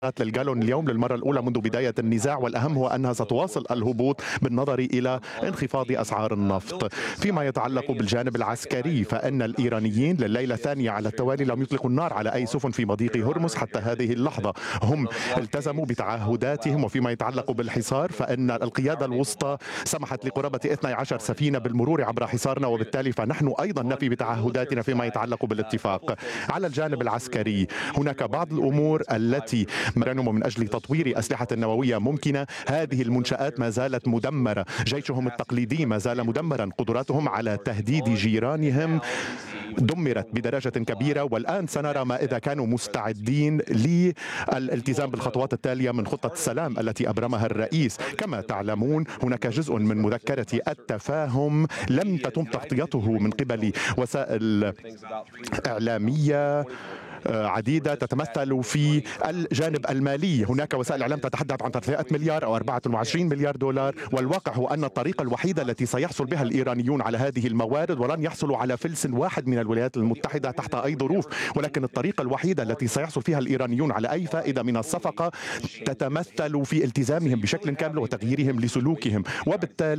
للجالون اليوم للمرة الأولى منذ بداية النزاع، والأهم هو أنها ستواصل الهبوط بالنظر إلى انخفاض أسعار النفط. فيما يتعلق بالجانب العسكري فإن الإيرانيين لليلة الثانية على التوالي لم يطلقوا النار على أي سفن في مضيق هرمز حتى هذه اللحظة. هم التزموا بتعهداتهم. وفيما يتعلق بالحصار فإن القيادة الوسطى سمحت لقرابة 12 سفينة بالمرور عبر حصارنا، وبالتالي فنحن أيضا نفي بتعهداتنا فيما يتعلق بالاتفاق. على الجانب العسكري هناك بعض الأمور التي مرنوا من أجل تطوير أسلحة نووية ممكنة. هذه المنشآت ما زالت مدمرة، جيشهم التقليدي ما زال مدمرا، قدراتهم على تهديد جيرانهم دمرت بدرجة كبيرة، والآن سنرى ما إذا كانوا مستعدين للالتزام بالخطوات التالية من خطة السلام التي أبرمها الرئيس. كما تعلمون هناك جزء من مذكرة التفاهم لم تتم تغطيته من قبل وسائل إعلامية عديدة تتمثل في الجانب المالي. هناك وسائل إعلام تتحدث عن 300 مليار أو 24 مليار دولار، والواقع هو أن الطريقة الوحيدة التي سيحصل بها الإيرانيون على هذه الموارد، ولن يحصلوا على فلس واحد من الولايات المتحدة تحت أي ظروف، ولكن الطريقة الوحيدة التي سيحصل فيها الإيرانيون على أي فائدة من الصفقة تتمثل في التزامهم بشكل كامل وتغييرهم لسلوكهم، وبالتالي